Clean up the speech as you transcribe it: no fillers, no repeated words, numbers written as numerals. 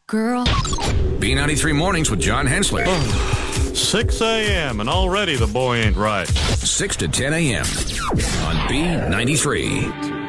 Girl. B93 Mornings with John Hensley. 6 a.m. and already the boy ain't right. 6 to 10 a.m. on B93.